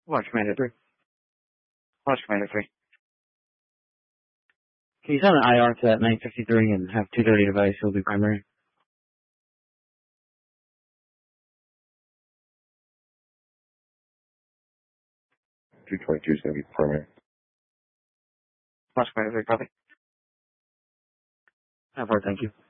Watch Commander 3. Watch Commander 3. Can you send an IR to that 953 and have 230 device? It'll be primary. 222 is going to be primary. Watch Commander 3, copy. Have heard, thank you.